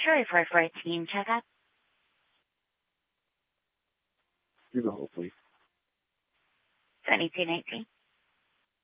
Cherry Fry for a team checkup. Do the whole, please. 2219.